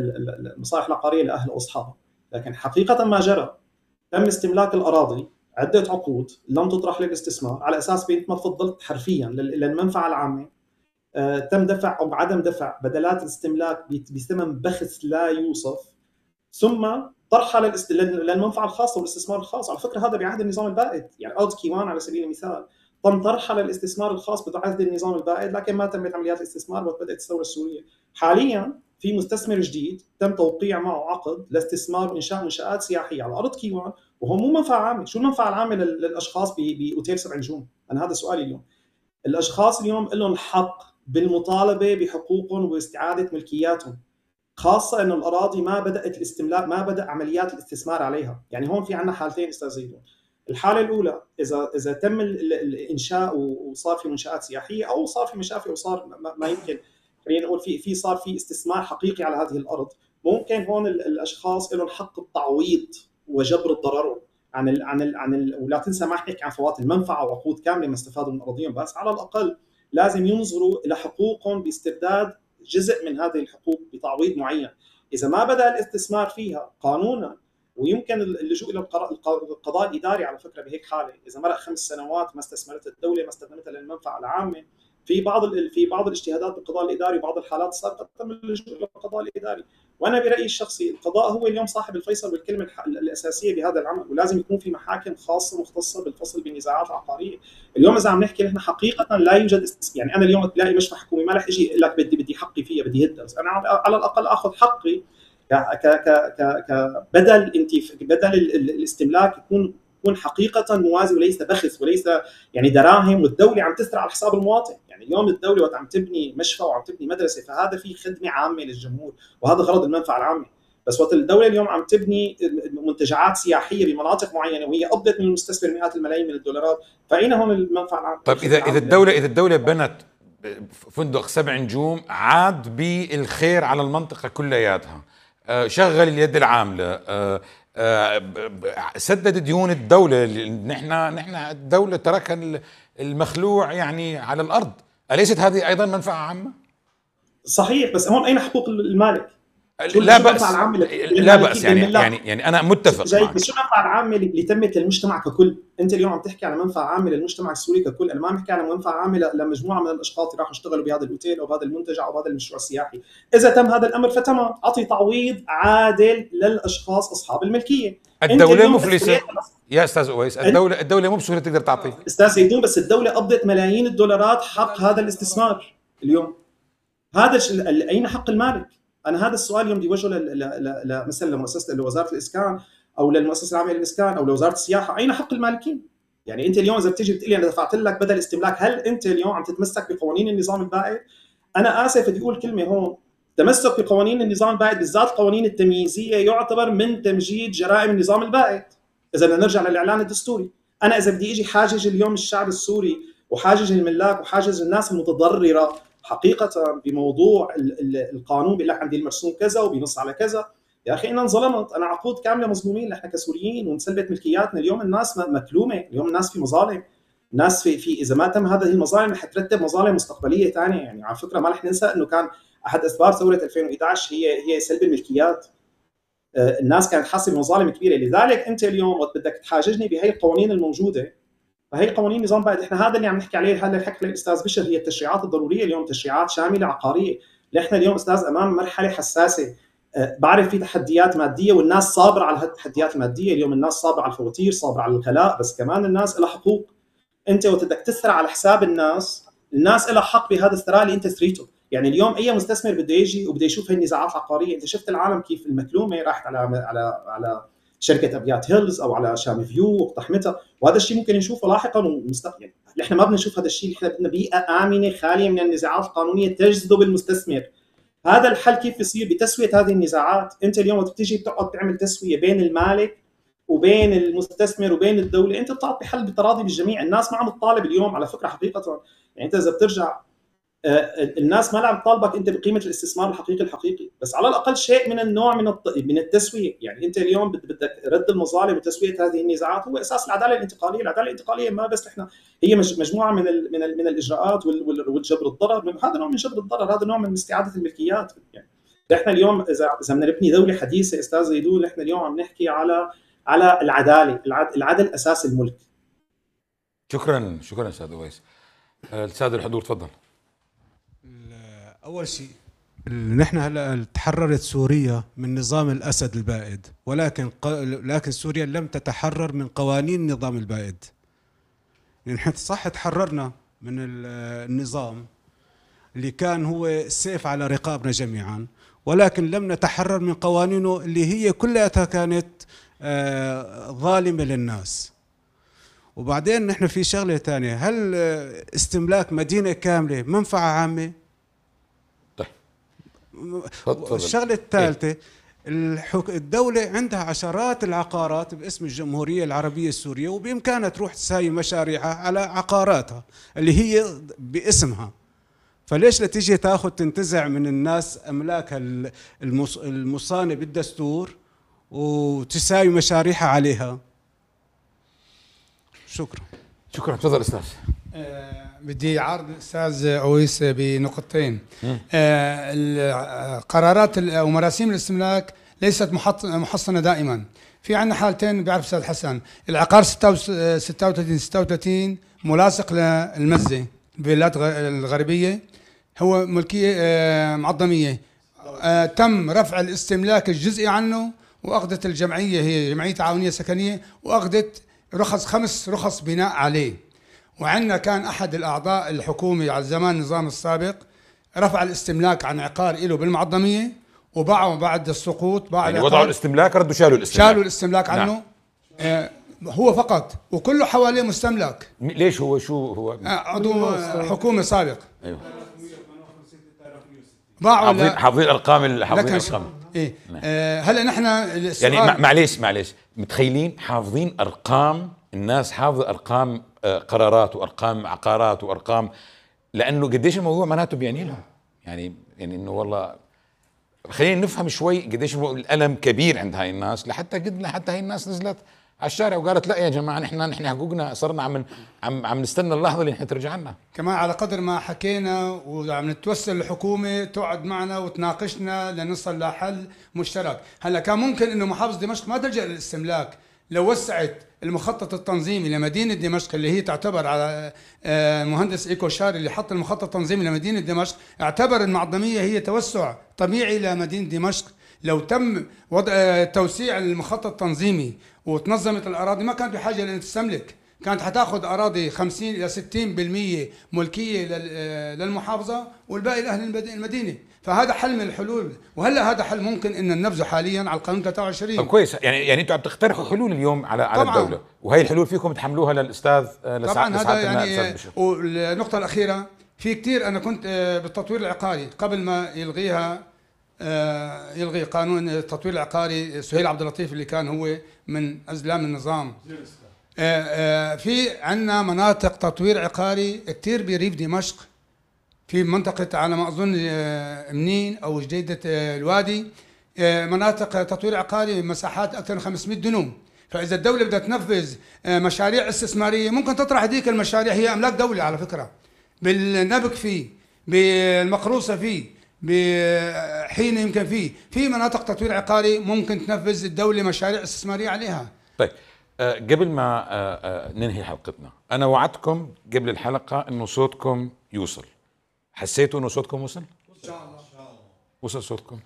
المصالح العقاريه لاهله واصحابها. لكن حقيقه ما جرى تم استملاك الاراضي عده عقود لم تطرح للاستثمار على اساس بنت ما تفضلت حرفيا للمنفعه العامه. آه تم دفع او عدم دفع بدلات الاستملاك بثمن بخس لا يوصف، ثم طرحها للاست... للمنفعه الخاصه والاستثمار الخاص. على فكره هذا بعهد النظام البائد، يعني ارض كيوان على سبيل المثال تم طرحها للاستثمار الخاص بعهد النظام البائد، لكن ما تمت عمليات الاستثمار وبدات الثوره السوريه. حاليا في مستثمر جديد تم توقيع معه عقد لاستثمار وانشاء منشآت سياحيه على ارض كيوان، وهو مو منفعه عامه. شو المنفعه العامه للاشخاص باوتيل سبع نجوم؟ انا هذا سؤالي اليوم. الاشخاص اليوم لهم حق بالمطالبه بحقوقهم وباستعاده ملكياتهم، خاصه انه الاراضي ما بدات الاستملاك، ما بدا عمليات الاستثمار عليها. يعني هون في عندنا حالتين استاذ زيدون. الحاله الاولى اذا اذا تم الانشاء وصار في منشآت سياحيه او صار في مشافي وصار ما يمكن خلينا نقول في في صار في استثمار حقيقي على هذه الارض، ممكن هون الاشخاص لهم حق التعويض وجبر الضرر عن ال عن ال عن ال ولا تنسى ما نحكي عن فوات المنفعه وعقود كامله ما استفادوا من اراضيهم، بس على الاقل لازم ينظروا الى حقوقهم باسترداد جزء من هذه الحقوق بتعويض معين. اذا ما بدا الاستثمار فيها قانونا، ويمكن اللجوء الى القضاء الاداري على فكره بهيك حاله، اذا مرق خمس سنوات ما استثمرت الدوله ما استخدمتها للمنفعه العامه، في بعض في بعض الاجتهادات بالقضاء الاداري وبعض الحالات السابقه تم اللجوء الى القضاء الاداري. وانا برايي الشخصي القضاء هو اليوم صاحب الفيصل والكلمه الاساسيه بهذا العمل، ولازم يكون في محاكم خاصه مختصه بالفصل بالنزاعات العقاريه. اليوم اذا عم نحكي نحن حقيقه لا يوجد يعني انا اليوم تلاقي مشفى حكومي ما رح اجي اقول لك بدي بدي حقي فيها بدي هدها، بس انا على الاقل اخذ حقي ك ك ك كبدل انت بدل الاستملاك يكون يكون حقيقه موازي وليس بخس وليس يعني دراهم والدوله عم تسرع على حساب المواطن. يعني اليوم الدوله وقت عم تبني مشفى وعم تبني مدرسه فهذا في خدمه عامه للجمهور وهذا غرض المنفعه العامه. بس وقت الدوله اليوم عم تبني منتجعات سياحيه بمناطق معينه وهي قبضت من المستثمر مئات الملايين من الدولارات، فاين هون المنفعه العامه؟ طيب اذا اذا الدوله اذا الدوله بنت فندق سبع نجوم عاد بالخير على المنطقه كلياتها، شغل اليد العامله، سدد ديون الدوله، نحن نحن الدوله تركها المخلوع يعني على الارض، اليست هذه ايضا منفعه عامه؟ صحيح، بس هون اين حقوق المالك؟ لا بأس لا بأس يعني يعني يعني أنا متفق معك. بس شو المنفعة العامة اللي تمت للمجتمع ككل؟ أنت اليوم عم تحكي على منفعة عامة للمجتمع السوري ككل، أنا ما عم بحكي على منفعة عامة لمجموعة من الأشخاص اللي راحوا اشتغلوا بهذا الأوتيل أو بهذا المنتجع أو بهذا المشروع السياحي. إذا تم هذا الأمر فتمام، أعطي تعويض عادل للأشخاص أصحاب الملكية. الدولة مفلسة يا أستاذ أويس، الدولة الدولة مو بسهولة تقدر تعطي. أستاذ زيدون، بس الدولة قبضت ملايين الدولارات حق هذا الاستثمار اليوم. هذا أين حق المالك؟ أنا هذا السؤال اليوم بدي وجهه ل مثلا لمؤسسة لوزارة الإسكان أو للمؤسسة العامة للإسكان أو لوزارة السياحة، أين حق المالكين؟ يعني أنت اليوم إذا بتيجي بتقول لي أنا دفعت لك بدل استملاك، هل أنت اليوم عم تتمسك بقوانين النظام البائد؟ أنا آسف بدي أقول كلمة هون، تمسك بقوانين النظام البائد بالذات القوانين التمييزية يعتبر من تمجيد جرائم النظام البائد. إذا بدنا نرجع للإعلان الدستوري، أنا إذا بدي أجي حاجج اليوم الشعب السوري وحاجج الملاك وحاجج الناس المتضررة حقيقة بموضوع القانون بيقول لك عندي المرسوم كذا وبينص على كذا، يا أخي أنا انظلمت، أنا عقود كاملة مظلومين نحن كسوريين وانسلبت ملكياتنا. اليوم الناس مكلومة، اليوم الناس في مظالم، الناس في في إذا ما تم هذه المظالم رح ترتب مظالم مستقبلية ثانية. يعني على فكرة ما رح ننسى إنه كان أحد أسباب ثورة ألفين وإحدى عشر هي هي سلب الملكيات. الناس كانت حاسة بمظالم كبيرة، لذلك أنت اليوم وقت بدك تحاججني بهي القوانين الموجودة، فهي قوانين نظام بائد. احنا هذا اللي عم نحكي عليه، هذا اللي حكى الاستاذ بشر، هي التشريعات الضروريه اليوم، تشريعات شامله عقاريه. نحن اليوم استاذ امام مرحله حساسه، أه بعرف في تحديات ماديه والناس صابره على هالتحديات الماديه، اليوم الناس صابره على الفواتير، صابره على الغلاء، بس كمان الناس لها حقوق. انت وقت بدك تسرع على حساب الناس، الناس لها حق بهذا الثراء اللي انت ثريته. يعني اليوم اي مستثمر بده يجي وبده يشوف هالنزاعات العقاريه، انت شفت العالم كيف المكلومه راحت على على على شركه ابيات هيلز او على شام فيو واقتحمتها، وهذا الشيء ممكن نشوفه لاحقا ومستقبلا. نحن ما بدنا نشوف هذا الشيء، نحن بدنا بيئه امنه خاليه من النزاعات القانونيه تجذب المستثمر. هذا الحل كيف يصير؟ بتسويه هذه النزاعات. انت اليوم وقت بتيجي بتقعد تعمل تسويه بين المالك وبين المستثمر وبين الدوله، انت بتعطي حل بتراضي بالجميع. الناس ما عم تطالب اليوم على فكره حقيقه، يعني انت اذا بترجع الناس ما عم تطالبك انت بقيمه الاستثمار الحقيقي الحقيقي، بس على الاقل شيء من النوع من من التسويه. يعني انت اليوم بدك رد المظالم وتسويه هذه النزاعات، هو اساس العداله الانتقاليه. العداله الانتقاليه ما بس احنا هي مجموعه من ال من ال من الاجراءات والجبر الضرر، هذا نوع من جبر الضرر، هذا نوع من استعاده الملكيات. يعني احنا اليوم اذا اذا بدنا نبني دوله حديثه استاذ زيدون، احنا اليوم عم نحكي على على العداله، العدل اساس الملك. شكرا شكرا استاذ اويس. الساده الحضور تفضل. أول شيء نحن هلا تحررت سوريا من نظام الأسد البائد، ولكن لكن سوريا لم تتحرر من قوانين النظام البائد. يعني نحن صح تحررنا من النظام اللي كان هو السيف على رقابنا جميعا، ولكن لم نتحرر من قوانينه اللي هي كلها كانت ظالمة للناس. وبعدين نحن في شغلة ثانية، هل استملاك مدينة كاملة منفعة عامة؟ الشغلة الثالثة، الدولة عندها عشرات العقارات باسم الجمهورية العربية السورية، وبإمكانها تروح تساوي مشاريعها على عقاراتها اللي هي باسمها. فليش لا تيجي تاخذ تنتزع من الناس أملاكها المصانة بالدستور وتساوي مشاريعها عليها؟ شكرا. شكرا. تفضل أستاذ. أه بدي عرض الاستاذ اويس بنقطتين. أه قرارات او مراسيم الاستملاك ليست محصنه دائما. في عندنا حالتين بيعرف استاذ حسن، العقار ستة وثلاثين ستة وثلاثين ملاصق للمزه بالفيلات الغربيه، هو ملكيه أه معظميه. أه تم رفع الاستملاك الجزئي عنه، واخذت الجمعيه، هي جمعيه تعاونيه سكنيه، واخذت رخص خمس رخص بناء عليه. وعندنا كان أحد الأعضاء الحكومي على زمان النظام السابق رفع الاستملاك عن عقار له بالمعظمية، وباعوا بعد السقوط، باع يعني وضعوا الاستملاك، ردوا شالوا الاستملاك، شالوا الاستملاك عنه. نعم. آه هو فقط، وكله حواليه مستملك. ليش هو شو هو؟ آه عضو حكومة سابق. ايوه. باعوا حافظين حافظين الارقام حافظين الارقام. ايه آه هلا نحن يعني معليش معليش متخيلين حافظين ارقام، الناس حافظه ارقام قرارات وارقام عقارات وارقام، لانه قديش الموضوع معناته بيعني لهم، يعني يعني انه والله خلينا نفهم شوي قديش الالم كبير عند هاي الناس، لحتى قد لحتى هاي الناس نزلت على الشارع وقالت لا يا جماعه نحن نحن حقوقنا صرنا عم عم عم نستنى اللحظه اللي نحن ترجع لنا. كمان على قدر ما حكينا وعم نتوسل للحكومه تقعد معنا وتناقشنا لنصل لحل مشترك. هلا كان ممكن انه محافظه دمشق ما تلجأ للاستملاك لو وسعت المخطط التنظيمي لمدينة دمشق، اللي هي تعتبر على مهندس إيكو شار اللي حط المخطط التنظيمي لمدينة دمشق، اعتبر المعظمية هي توسع طبيعي لمدينة دمشق. لو تم وضع توسيع المخطط التنظيمي وتنظمت الأراضي ما كانت بحاجة لأن تستملك، كانت حتاخذ أراضي خمسين إلى ستين بالمئة ملكية للمحافظة والباقي لأهل المدينة. فهذا حل من الحلول، وهلا هذا حل ممكن ان ننفذه حاليا على القانون ثلاثة وعشرين. طب كويس، يعني يعني انتم عم تقترحوا حلول اليوم على على طبعاً. الدوله، وهي الحلول فيكم تحملوها للاستاذ طبعا. هذا يعني والنقطه الاخيره، في كثير انا كنت بالتطوير العقاري قبل ما يلغيها يلغي قانون التطوير العقاري سهيل عبد اللطيف اللي كان هو من ازلام النظام. في عندنا مناطق تطوير عقاري كثير بريف دمشق، في منطقة على ما أظن منين أو جديدة الوادي، مناطق تطوير عقاري مساحات أكثر من خمسمئة دنوم. فإذا الدولة بدها تنفذ مشاريع استثمارية ممكن تطرح هذيك المشاريع، هي أملاك دولة على فكرة، بالنبك فيه، بالمقروصة فيه، بحين يمكن فيه، في مناطق تطوير عقاري ممكن تنفذ الدولة مشاريع استثمارية عليها. طيب أه قبل ما أه أه ننهي حلقتنا، أنا وعدتكم قبل الحلقة إنه صوتكم يوصل. حسيتوا انه صوتكم وصل؟ ان شاء الله. وصل صوتكم؟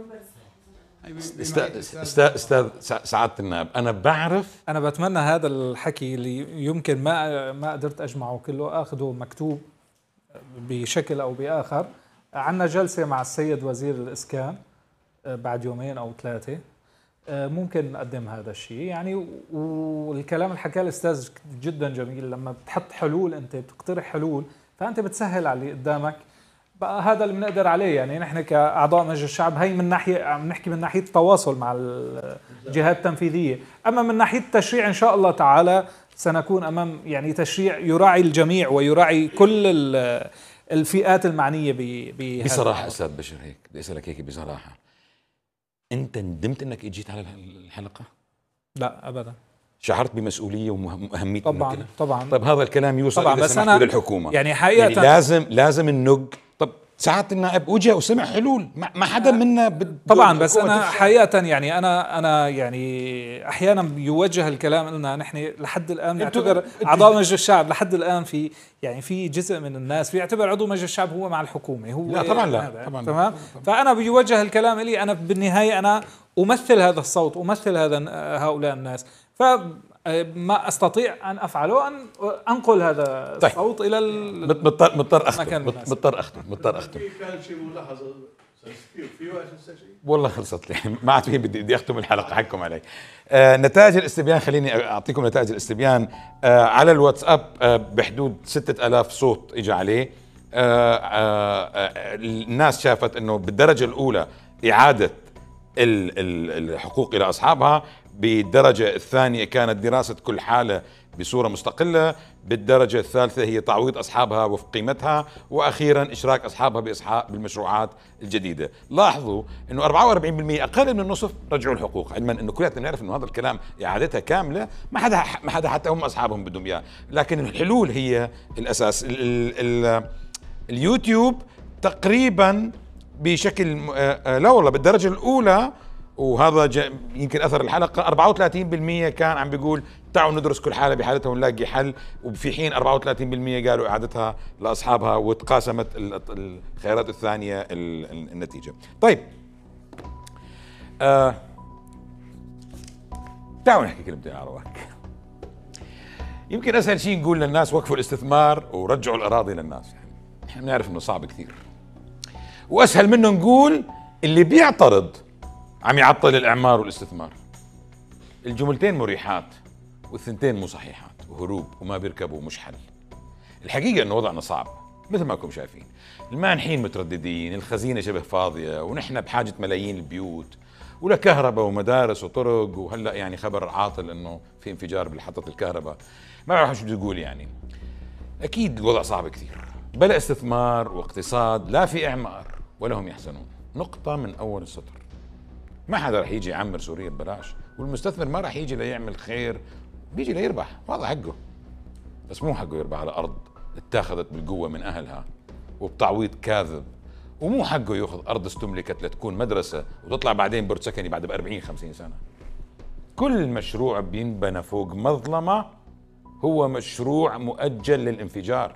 استاذ استاذ استاذ سعاده النائب، انا بعرف، انا بتمنى هذا الحكي اللي يمكن ما ما قدرت اجمعه كله اخذه مكتوب بشكل او باخر. عندنا جلسه مع السيد وزير الاسكان بعد يومين او ثلاثه، ممكن نقدم هذا الشيء يعني. والكلام اللي حكاه الاستاذ جدا جميل، لما بتحط حلول انت بتقترح حلول فانت بتسهل على اللي قدامك بقى هذا اللي بنقدر عليه. يعني نحن كأعضاء مجلس الشعب هي من ناحية عم نحكي من ناحية التواصل مع الجهات التنفيذية، أما من ناحية التشريع إن شاء الله تعالى سنكون أمام يعني تشريع يراعي الجميع ويراعي كل الفئات المعنية بهذا. بصراحة أستاذ بشر، هيك بدي أسألك هيك بصراحة، أنت ندمت أنك إجيت على الحلقة؟ لا أبدا. شعرت بمسؤولية وأهمية؟ طبعا طبعا. طب هذا الكلام يوصل طبعا، إلى بس أنا للحكومة يعني حقيقة يعني لازم لازم النق. طب ساعة النائب وجه وسمع حلول، ما حدا منا طبعا، بس أنا حقيقة يعني أنا أنا يعني أحيانا يوجه الكلام لنا نحن لحد الآن نعتبر أعضاء مجلس الشعب لحد الآن في يعني في جزء من الناس بيعتبر عضو مجلس الشعب هو مع الحكومة، هو لا طبعا لا طبعا تمام. فأنا بيوجه الكلام لي، أنا بالنهاية أنا أمثل هذا الصوت، أمثل هذا هؤلاء الناس، ف ما استطيع ان افعله ان انقل هذا طيب. الصوت الى مضطر مضطر اختم مضطر اختم مضطر اختم كان شيء ملاحظه في وقت والله خلصت لي ما عاد في بدي بدي اختم الحلقه حقكم علي. آه نتائج الاستبيان، خليني اعطيكم نتائج الاستبيان. آه على الواتساب آه بحدود ستة آلاف صوت اجى عليه. آه آه الناس شافت انه بالدرجه الاولى اعاده الحقوق الى اصحابها، بالدرجة الثانية كانت دراسة كل حالة بصورة مستقلة، بالدرجة الثالثة هي تعويض أصحابها وفق قيمتها، وأخيرا إشراك أصحابها بإصحاب بالمشروعات الجديدة. لاحظوا أنه أربعة وأربعين بالمئة أقل من النصف رجعوا الحقوق، علما أنه كلنا نعرف أنه هذا الكلام إعادتها كاملة ما حدا ما حدا حتى هم أصحابهم بدهم إياه، لكن الحلول هي الأساس. ال ال ال اليوتيوب تقريبا بشكل لا والله بالدرجة الأولى، وهذا يمكن اثر الحلقه، أربعة وثلاثين بالمئة كان عم بيقول تعالوا ندرس كل حاله بحالتها ونلاقي حل، وفي حين أربعة وثلاثين بالمئة قالوا اعادتها لاصحابها، وتقاسمت الخيارات الثانيه النتيجه. طيب آه تعالوا نحكي كلمتين على رواك. يمكن اسهل شيء نقول للناس وقفوا الاستثمار ورجعوا الاراضي للناس، يعني احنا بنعرف انه صعب كثير، واسهل منه نقول اللي بيعترض عم يعطل الإعمار والاستثمار. الجملتين مريحات والثنتين مو صحيحات وهروب وما بيركبوا ومش حل. الحقيقة إنه وضعنا صعب مثل ما انكم شايفين، المانحين مترددين، الخزينة شبه فاضية، ونحن بحاجة ملايين البيوت ولا كهرباء ومدارس وطرق، وهلا يعني خبر عاطل إنه في انفجار بمحطة الكهرباء، ما بعرف شو بدي أقول. يعني أكيد الوضع صعب كثير، بلا استثمار واقتصاد لا في إعمار ولا هم يحزنون. نقطة من أول السطر. ما حدا رح يجي يعمر سوريا ببلاش، والمستثمر ما رح يجي ليعمل خير، بيجي ليربح، هذا حقه، بس مو حقه يربح على أرض اتاخذت بالقوة من أهلها وبتعويض كاذب، ومو حقه يأخذ أرض استملكت لتكون مدرسة وتطلع بعدين برج سكني بعد بأربعين خمسين سنة. كل مشروع بينبنى فوق مظلمة هو مشروع مؤجل للانفجار،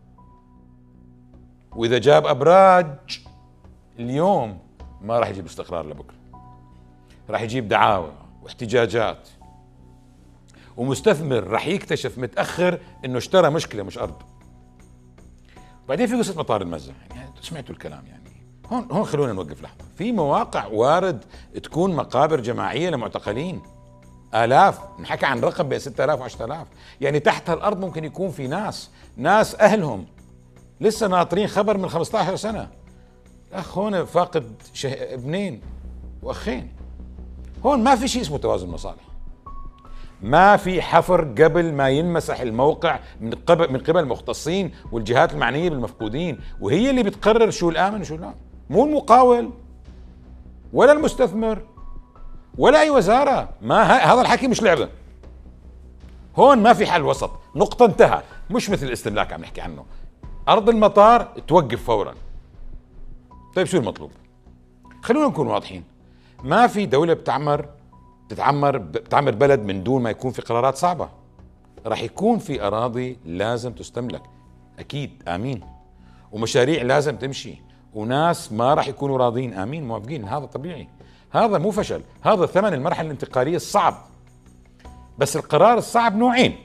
وإذا جاب أبراج اليوم ما راح يجيب استقرار لبكرة، راح يجيب دعاوى واحتجاجات، ومستثمر راح يكتشف متأخر انه اشترى مشكلة مش أرض. بعدين في قصة مطار المزة، يعني سمعتوا الكلام، يعني هون هون خلونا نوقف لحظة. في مواقع وارد تكون مقابر جماعية لمعتقلين، آلاف، نحكي عن رقم بين ستة آلاف وعشرة آلاف، يعني تحت الأرض ممكن يكون في ناس ناس أهلهم لسه ناطرين خبر من خمسة عشر سنة. الأخ هون فاقد ابنين وأخين، هون ما في شيء اسمه توازن مصالح، ما في حفر قبل ما ينمسح الموقع من قبل من قبل المختصين والجهات المعنية بالمفقودين، وهي اللي بتقرر شو الآمن وشو لا، مو المقاول ولا المستثمر ولا أي وزارة. ما هذا الحكي مش لعبة، هون ما في حل وسط، نقطة انتهى. مش مثل الاستملاك عم نحكي عنه، أرض المطار توقف فورا. طيب شو المطلوب؟ خلونا نكون واضحين، ما في دولة بتعمر بتتعمر بتعمر بلد من دون ما يكون في قرارات صعبة. راح يكون في أراضي لازم تستملك أكيد، آمين، ومشاريع لازم تمشي، وناس ما راح يكونوا راضين، آمين، موافقين، هذا طبيعي، هذا مو فشل، هذا ثمن المرحلة الانتقالية الصعب. بس القرار الصعب نوعين،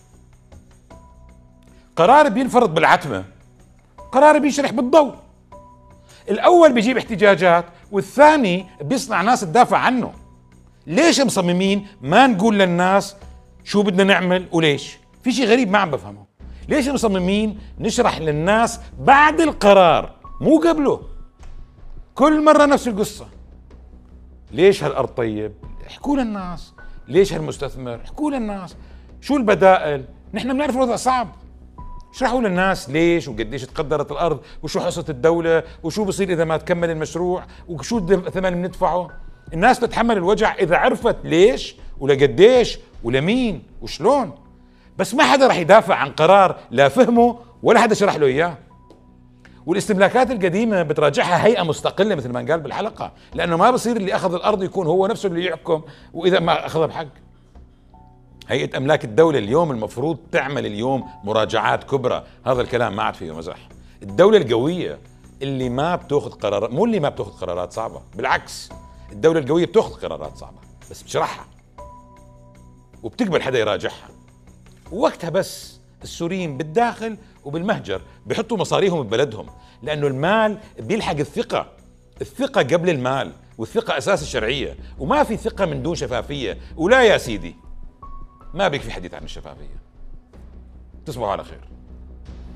قرار بينفرض بالعتمة، قرار بيشرح بالضوء. الأول بيجيب احتجاجات، والثاني بيصنع ناس تدافع عنه. ليش مصممين ما نقول للناس شو بدنا نعمل وليش؟ في شيء غريب ما عم بفهمه. ليش مصممين نشرح للناس بعد القرار مو قبله، كل مرة نفس القصة. ليش هالأرض طيب؟ احكوا للناس. ليش هالمستثمر؟ احكوا للناس. شو البدائل؟ نحن بنعرف الوضع صعب، اشرحوا للناس ليش وقديش تقدرت الأرض وشو حصة الدولة وشو بصير إذا ما تكمل المشروع وشو الثمن بندفعه. الناس تتحمل الوجع إذا عرفت ليش ولقديش ولمين وشلون. بس ما حدا رح يدافع عن قرار لا فهمه ولا حدا شرح له إياه. والاستملاكات القديمة بتراجعها هيئة مستقلة مثل ما قال بالحلقة، لأنه ما بصير اللي أخذ الأرض يكون هو نفسه اللي يحكم وإذا ما أخذها بحق. هيئة أملاك الدولة اليوم المفروض تعمل اليوم مراجعات كبرى. هذا الكلام ما عاد فيه مزح. الدولة القوية اللي ما بتاخذ قرارات، مو اللي ما بتاخذ قرارات صعبة، بالعكس الدولة القوية بتاخذ قرارات صعبة بس بتشرحها وبتقبل حدا يراجعها. ووقتها بس السوريين بالداخل وبالمهجر بيحطوا مصاريهم ببلدهم، لأنه المال بيلحق الثقة. الثقة قبل المال، والثقة أساس الشرعية، وما في ثقة من دون شفافية. ولا يا سيدي ما بيكفي حديث عن الشفافية. تصبحوا على خير.